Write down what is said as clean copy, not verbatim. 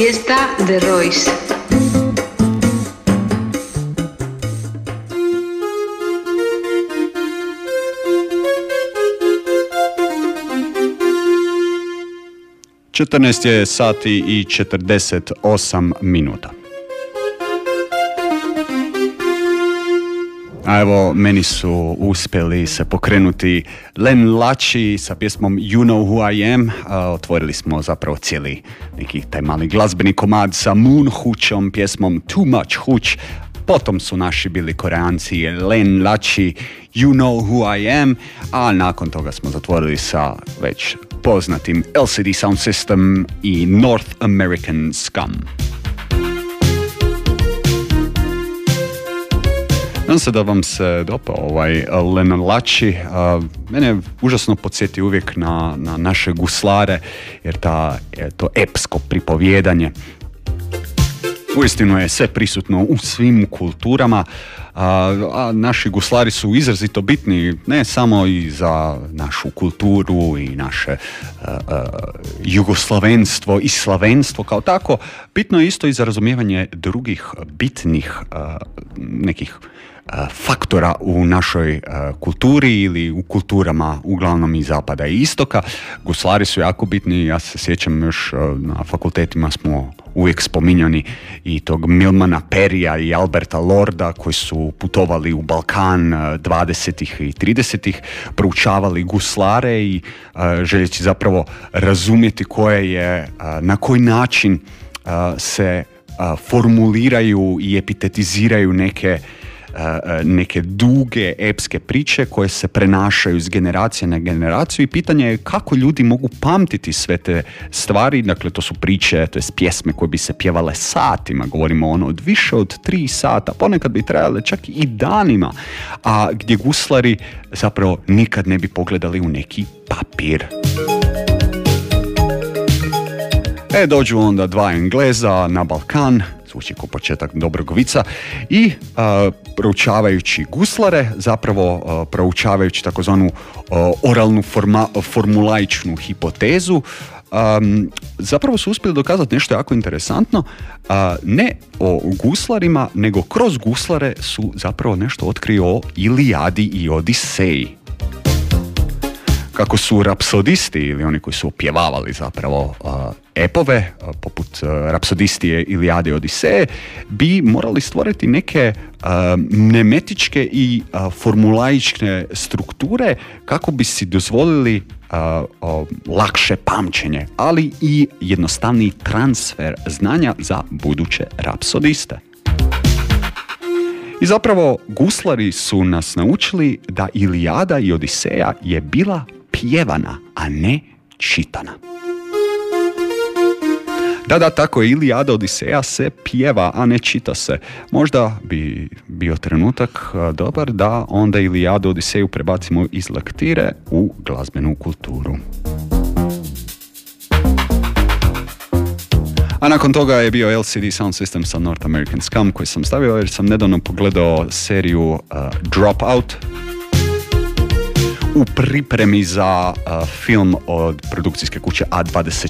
Fiesta de Royce. Četrnaest je sati i 48 minuta. A evo, meni su uspjeli se pokrenuti Len Lači sa pjesmom You Know Who I Am. Otvorili smo zapravo cijeli neki taj mali glazbeni komad sa Moon Hoochom, pjesmom Too Much Hooch. Potom su naši bili Koreanci Len Lači, You Know Who I Am, a nakon toga smo zatvorili sa već poznatim LCD Sound System i North American Scum. Nadam se da vam se dopao ovaj Len Lači. Mene užasno podsjeti uvijek na naše guslare, jer to epsko pripovjedanje uistinu je sve prisutno u svim kulturama, a naši guslari su izrazito bitni ne samo i za našu kulturu i naše jugoslavenstvo i slavenstvo kao tako, bitno je isto i za razumijevanje drugih bitnih nekih faktora u našoj kulturi ili u kulturama uglavnom i zapada i istoka. Guslari su jako bitni, ja se sjećam još na fakultetima smo uvijek spominjani i tog Milmana Perija i Alberta Lorda koji su putovali u Balkan 20. i 30. proučavali guslare i željeći zapravo razumjeti na koji način se formuliraju i epitetiziraju neke duge epske priče koje se prenašaju iz generacije na generaciju i pitanje je kako ljudi mogu pamtiti sve te stvari. Dakle, to su priče, to je pjesme koje bi se pjevale satima, govorimo od više od 3 sata, ponekad bi trajale čak i danima, a gdje guslari zapravo nikad ne bi pogledali u neki papir. Dođu onda 2 Engleza na Balkan, zvuči kao početak dobrog vica, i proučavajući guslare, zapravo proučavajući takozvanu oralnu formulaičnu hipotezu, zapravo su uspjeli dokazati nešto jako interesantno, ne o guslarima, nego kroz guslare su zapravo nešto otkrili o Ilijadi i Odiseji. Kako su rapsodisti ili oni koji su opjevavali zapravo epove, poput rapsodistije Ilijade i Odiseje, bi morali stvoriti neke mnemetičke i formulaične strukture kako bi si dozvolili lakše pamćenje, ali i jednostavniji transfer znanja za buduće rapsodiste. I zapravo guslari su nas naučili da Ilijada i Odiseja je bila pjevana, a ne čitana. Da, tako je, Ilijada Odiseja se pjeva, a ne čita se. Možda bi bio trenutak dobar da onda Ilijadu Odiseju prebacimo iz lektire u glazbenu kulturu. A nakon toga je bio LCD Sound System sa North American Scum koji sam stavio jer sam nedavno pogledao seriju Dropout u pripremi za film od produkcijske kuće A24.